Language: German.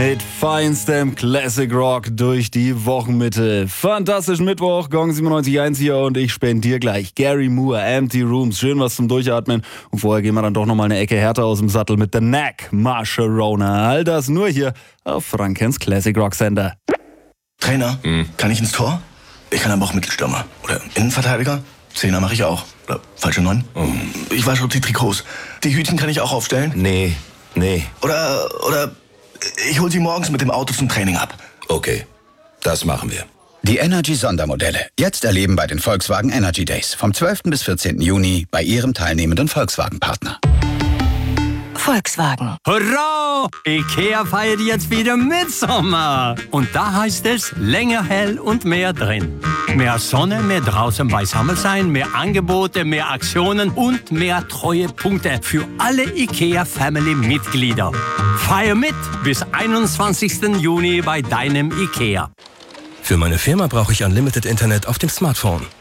Mit feinstem Classic Rock durch die Wochenmitte. Fantastischen Mittwoch, Gong 97.1 hier und ich spendiere gleich Gary Moore, Empty Rooms. Schön was zum Durchatmen. Und vorher gehen wir dann doch nochmal eine Ecke härter aus dem Sattel mit The Knack, Marsharona. All das nur hier auf Frankens Classic Rock Sender. Trainer, kann ich ins Tor? Ich kann aber auch Mittelstürmer. Oder Innenverteidiger? Zehner mache ich auch. Oder falsche 9? Ich wasche auch die Trikots. Die Hütchen kann ich auch aufstellen? Nee. Oder ich hol sie morgens mit dem Auto zum Training ab. Okay, das machen wir. Die Energy-Sondermodelle. Jetzt erleben bei den Volkswagen Energy Days. Vom 12. bis 14. Juni bei Ihrem teilnehmenden Volkswagen-Partner. Volkswagen. Hurra! IKEA feiert jetzt wieder Mitsommer. Und da heißt es länger hell und mehr drin. Mehr Sonne, mehr draußen beisammen sein, mehr Angebote, mehr Aktionen und mehr Treuepunkte für alle IKEA-Family-Mitglieder. Feier mit bis 21. Juni bei deinem IKEA. Für meine Firma brauche ich Unlimited Internet auf dem Smartphone.